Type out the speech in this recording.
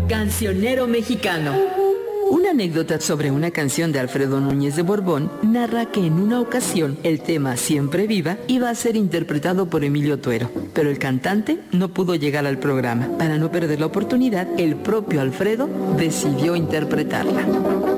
Cancionero mexicano. Una anécdota sobre una canción de Alfredo Núñez de Borbón narra que en una ocasión el tema Siempre Viva iba a ser interpretado por Emilio Tuero, pero el cantante no pudo llegar al programa. Para no perder la oportunidad, el propio Alfredo decidió interpretarla.